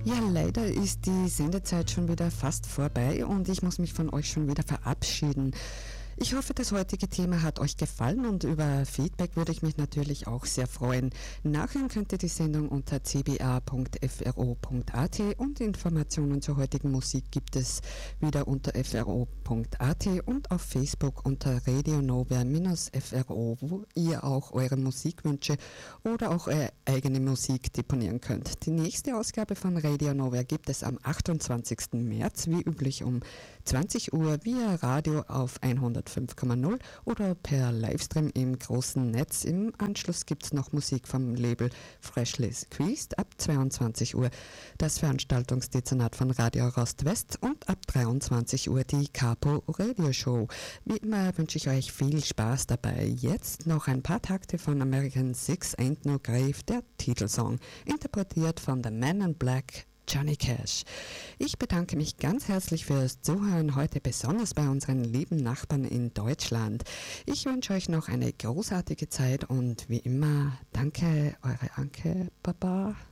Ja, leider ist die Sendezeit schon wieder fast vorbei und ich muss mich von euch schon wieder verabschieden. Ich hoffe, das heutige Thema hat euch gefallen und über Feedback würde ich mich natürlich auch sehr freuen. Nachhören könnt ihr die Sendung unter cba.fro.at und Informationen zur heutigen Musik gibt es wieder unter fro.at und auf Facebook unter Radio Nova-FRO, wo ihr auch eure Musikwünsche oder auch eure eigene Musik deponieren könnt. Die nächste Ausgabe von Radio Nova gibt es am 28. März, wie üblich um 20 Uhr via Radio auf 105,0 oder per Livestream im großen Netz. Im Anschluss gibt es noch Musik vom Label Freshly Squeezed ab 22 Uhr, das Veranstaltungsdezernat von Radio Rost West und ab 23 Uhr die Capo Radio Show. Wie immer wünsche ich euch viel Spaß dabei. Jetzt noch ein paar Takte von American Six Ain't No Grave, der Titelsong, interpretiert von The Man in Black, Johnny Cash. Ich bedanke mich ganz herzlich fürs Zuhören, heute besonders bei unseren lieben Nachbarn in Deutschland. Ich wünsche euch noch eine großartige Zeit und wie immer, danke, eure Anke, Baba.